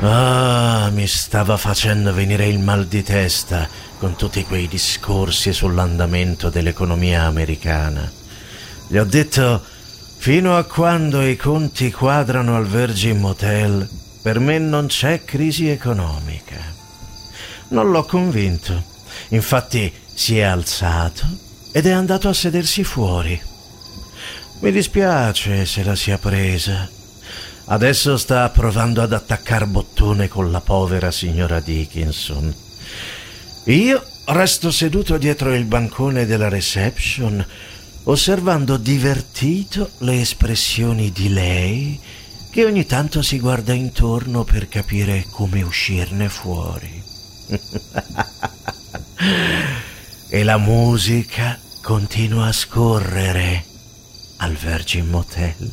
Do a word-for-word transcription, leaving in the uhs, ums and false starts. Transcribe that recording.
Ah, mi stava facendo venire il mal di testa con tutti quei discorsi sull'andamento dell'economia americana. Gli ho detto, fino a quando i conti quadrano al Virgin Motel, per me non c'è crisi economica. Non l'ho convinto. Infatti si è alzato ed è andato a sedersi fuori. Mi dispiace se la sia presa. Adesso sta provando ad attaccar bottone con la povera signora Dickinson. Io resto seduto dietro il bancone della reception, osservando divertito le espressioni di lei, che ogni tanto si guarda intorno per capire come uscirne fuori. E la musica continua a scorrere al Virgin Motel.